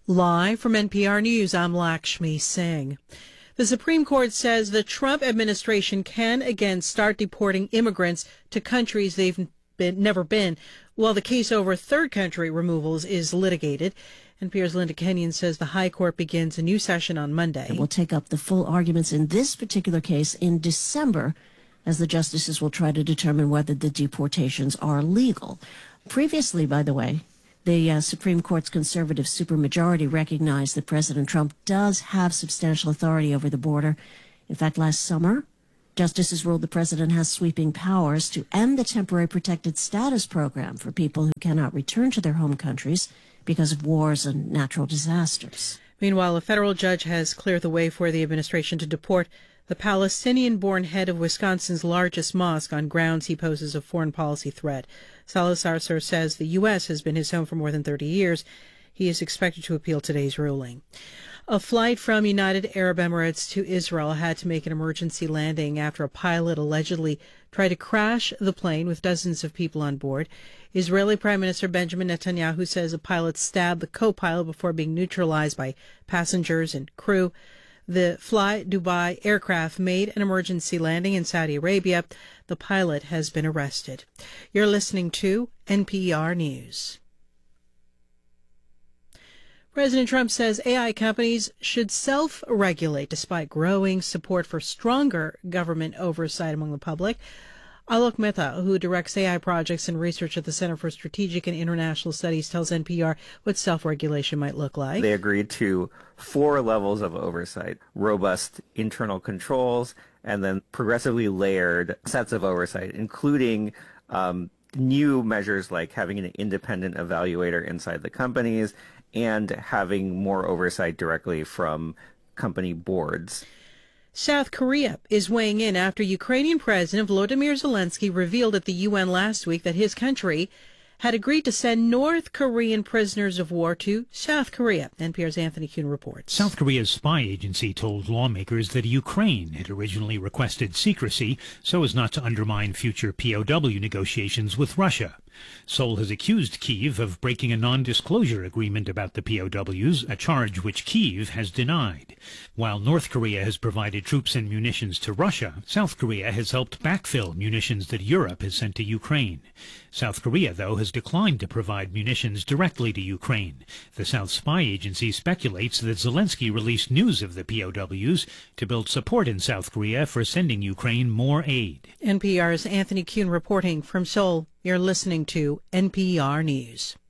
Live from NPR News, I'm Lakshmi Singh. The Supreme Court says the Trump administration can again start deporting immigrants to countries they've never been, while the case over third country removals is litigated. NPR's Linda Kenyon says the High Court begins a new session on Monday. It will take up the full arguments in this particular case in December, as the justices will try to determine whether the deportations are legal. Previously, by the way, the Supreme Court's conservative supermajority recognized that President Trump does have substantial authority over the border. In fact, last summer, justices ruled the president has sweeping powers to end the temporary protected status program for people who cannot return to their home countries because of wars and natural disasters. Meanwhile, a federal judge has cleared the way for the administration to deport the Palestinian-born head of Wisconsin's largest mosque on grounds he poses a foreign policy threat. Salazar says the U.S. has been his home for more than 30 years. He is expected to appeal today's ruling. A flight from United Arab Emirates to Israel had to make an emergency landing after a pilot allegedly tried to crash the plane with dozens of people on board. Israeli Prime Minister Benjamin Netanyahu says a pilot stabbed the co-pilot before being neutralized by passengers and crew. The Fly Dubai aircraft made an emergency landing in Saudi Arabia. The pilot has been arrested. You're listening to NPR News. President Trump says AI companies should self-regulate despite growing support for stronger government oversight among the public. Alok Mehta, who directs AI projects and research at the Center for Strategic and International Studies, tells NPR what self-regulation might look like. They agreed to 4 levels of oversight: robust internal controls, and then progressively layered sets of oversight, including new measures like having an independent evaluator inside the companies and having more oversight directly from company boards. South Korea is weighing in after Ukrainian President Volodymyr Zelensky revealed at the UN last week that his country had agreed to send North Korean prisoners of war to South Korea. NPR's Anthony Kuhn reports. South Korea's spy agency told lawmakers that Ukraine had originally requested secrecy so as not to undermine future POW negotiations with Russia. Seoul has accused Kyiv of breaking a non-disclosure agreement about the POWs, a charge which Kyiv has denied. While North Korea has provided troops and munitions to Russia, South Korea has helped backfill munitions that Europe has sent to Ukraine. South Korea, though, has declined to provide munitions directly to Ukraine. The South Spy Agency speculates that Zelensky released news of the POWs to build support in South Korea for sending Ukraine more aid. NPR's Anthony Kuhn reporting from Seoul. You're listening to NPR News.